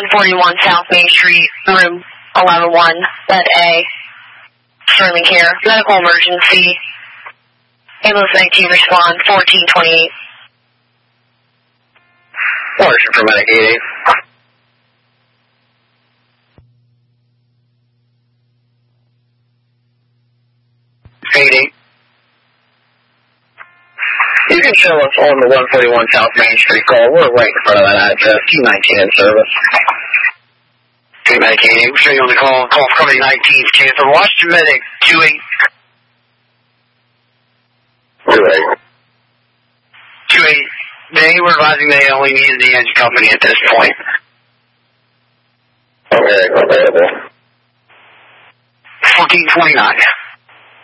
141 South Main Street, room 11-1, bed A. Sterling care, medical emergency. Ambulance 19 respond, 1428. Margin for medic 88. 88. You can show us on the 141 South Main Street call. We're right in front of that address. T19 in service. Medic 88. We'll show you on the call. Call for company 19's canceled. Washington Medic 28. 28. 28. They were advising they only needed the engine company at this point. Okay, available. 1429.